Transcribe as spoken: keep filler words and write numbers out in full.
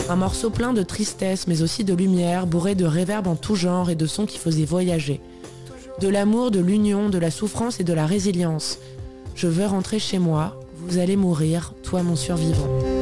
Un morceau plein de tristesse mais aussi de lumière, bourré de réverb en tout genre et de sons qui faisaient voyager. De l'amour, de l'union, de la souffrance et de la résilience. Je veux rentrer chez moi, vous allez mourir, toi mon survivant.